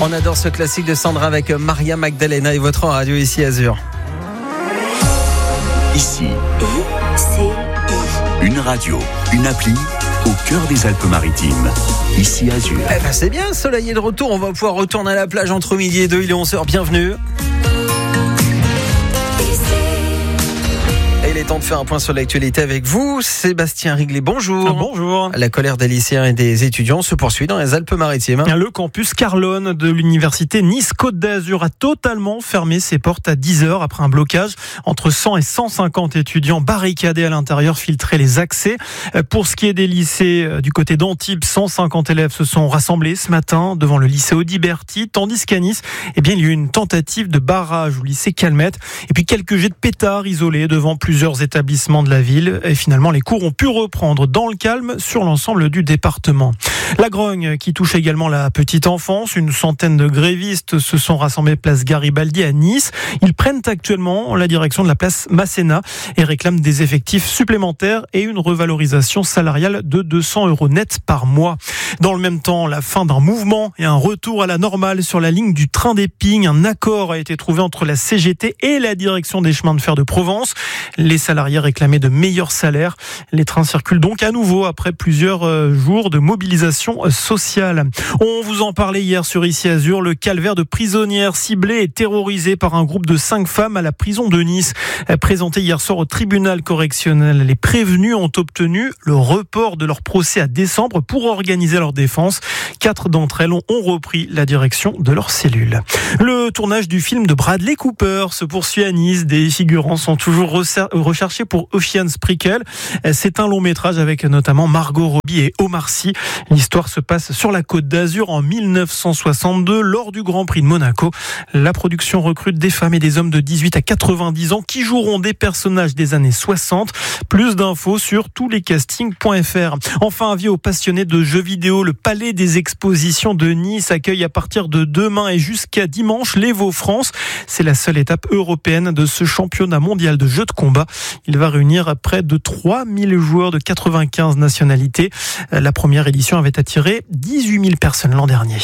On adore ce classique de Sandra avec Maria Magdalena et votre radio ici Azur. Ici, une radio, une appli au cœur des Alpes-Maritimes. Ici Azur. C'est bien, le soleil est de retour. On va pouvoir retourner à la plage entre midi et 2. Il est 11h. Bienvenue. Il est temps de faire un point sur l'actualité avec vous, Sébastien Riglet. Bonjour. Bonjour. La colère des lycéens et des étudiants se poursuit dans les Alpes-Maritimes. Le campus Carlone de l'université Nice-Côte d'Azur a totalement fermé ses portes à 10h après un blocage. Entre 100 et 150 étudiants barricadés à l'intérieur filtraient les accès. Pour ce qui est des lycées du côté d'Antibes, 150 élèves se sont rassemblés ce matin devant le lycée Audiberti, tandis qu'à Nice, il y a eu une tentative de barrage au lycée Calmette et puis quelques jets de pétards isolés devant plusieurs établissements de la ville. Et finalement, les cours ont pu reprendre dans le calme sur l'ensemble du département. La grogne qui touche également la petite enfance. Une centaine de grévistes se sont rassemblés place Garibaldi à Nice. Ils prennent actuellement la direction de la place Masséna et réclament des effectifs supplémentaires et une revalorisation salariale de 200 € net par mois. Dans le même temps, la fin d'un mouvement et un retour à la normale sur la ligne du train d'Épingle. Un accord a été trouvé entre la CGT et la direction des chemins de fer de Provence. Les salariés réclamaient de meilleurs salaires. Les trains circulent donc à nouveau après plusieurs jours de mobilisation sociale. On vous en parlait hier sur Ici Azur, le calvaire de prisonnières ciblées et terrorisées par un groupe de 5 femmes à la prison de Nice. Présenté hier soir au tribunal correctionnel, les prévenues ont obtenu le report de leur procès à décembre pour organiser leur défense. 4 d'entre elles ont repris la direction de leur cellule. Le tournage du film de Bradley Cooper se poursuit à Nice. Des figurants sont toujours recherché pour Ocean's Prequel. C'est un long métrage avec notamment Margot Robbie et Omar Sy. L'histoire se passe sur la Côte d'Azur en 1962 lors du Grand Prix de Monaco. La production recrute des femmes et des hommes de 18 à 90 ans qui joueront des personnages des années 60. Plus d'infos sur touslescastings.fr. Enfin, avis aux passionnés de jeux vidéo, le Palais des Expositions de Nice accueille à partir de demain et jusqu'à dimanche l'Evo France. C'est la seule étape européenne de ce championnat mondial de jeux de combat. Il va réunir près de 3000 joueurs de 95 nationalités. La première édition avait attiré 18 000 personnes l'an dernier.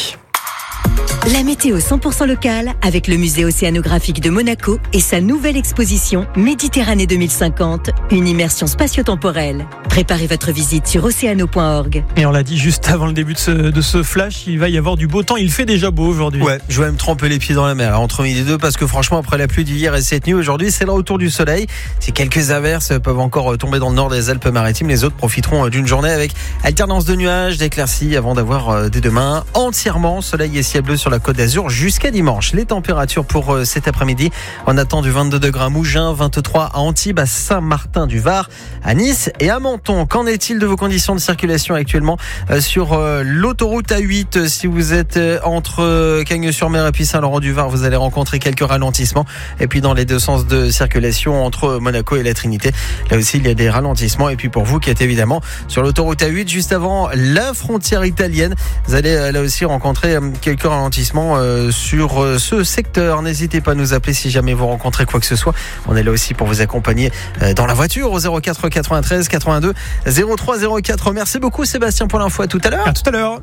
La météo 100% locale avec le musée océanographique de Monaco et sa nouvelle exposition Méditerranée 2050, une immersion spatio-temporelle. Préparez votre visite sur océano.org. Et on l'a dit juste avant le début de ce flash, il va y avoir du beau temps. Il fait déjà beau aujourd'hui. Ouais, je vais me tremper les pieds dans la mer entre midi et 2 parce que franchement, après la pluie d'hier et cette nuit, aujourd'hui, c'est le retour du soleil. Si quelques averses peuvent encore tomber dans le nord des Alpes-Maritimes, les autres profiteront d'une journée avec alternance de nuages, d'éclaircies avant d'avoir dès demain entièrement soleil et ciel bleu sur la Côte d'Azur jusqu'à dimanche. Les températures pour cet après-midi, on attend du 22 degrés à Mougins, 23 à Antibes, à Saint-Martin-du-Var, à Nice et à Menton. Qu'en est-il de vos conditions de circulation actuellement sur l'autoroute A8? Si vous êtes entre Cagnes-sur-Mer et puis Saint-Laurent-du-Var, vous allez rencontrer quelques ralentissements. Et puis dans les deux sens de circulation entre Monaco et la Trinité, là aussi il y a des ralentissements. Et puis pour vous qui êtes évidemment sur l'autoroute A8 juste avant la frontière italienne, vous allez là aussi rencontrer quelques ralentissements sur ce secteur. N'hésitez pas à nous appeler si jamais vous rencontrez quoi que ce soit. On est là aussi pour vous accompagner dans la voiture au 04 93 82 03 04. Merci beaucoup Sébastien pour l'info. À tout à l'heure. À tout à l'heure.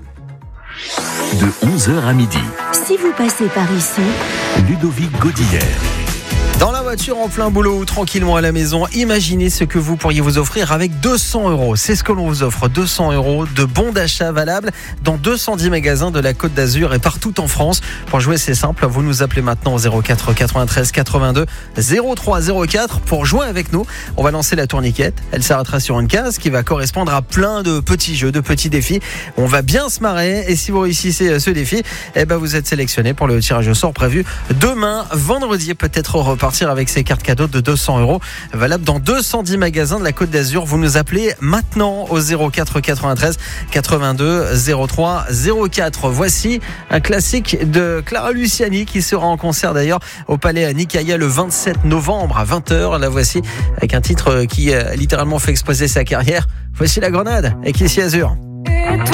De 11h à midi. Si vous passez par ici, Ludovic Godillère. Dans la voiture, en plein boulot ou tranquillement à la maison, imaginez ce que vous pourriez vous offrir avec 200 €. C'est ce que l'on vous offre, 200 € de bons d'achat valables dans 210 magasins de la Côte d'Azur et partout en France. Pour jouer, c'est simple, vous nous appelez maintenant au 04 93 82 03 04 pour jouer avec nous. On va lancer la tourniquette, elle s'arrêtera sur une case qui va correspondre à plein de petits jeux, de petits défis. On va bien se marrer et si vous réussissez ce défi, vous êtes sélectionné pour le tirage au sort prévu demain, vendredi, peut-être repartir avec ces cartes cadeaux de 200 € valables dans 210 magasins de la Côte d'Azur. Vous nous appelez maintenant au 04 93 82 03 04. Voici un classique de Clara Luciani qui sera en concert d'ailleurs au Palais Nicaïa le 27 novembre à 20h. La voici avec un titre qui littéralement fait exploser sa carrière. Voici La Grenade avec Ici Azur.